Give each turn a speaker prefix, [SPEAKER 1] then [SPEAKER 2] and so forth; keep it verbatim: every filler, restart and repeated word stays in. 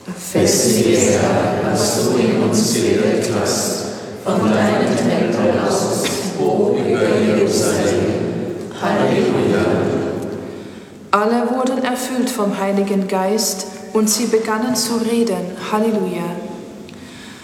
[SPEAKER 1] Festliches Herr, was du in uns gewirkt hast, von deinem Tempel aus, hoch über Jerusalem. Halleluja.
[SPEAKER 2] Alle wurden erfüllt vom Heiligen Geist und sie begannen zu reden. Halleluja.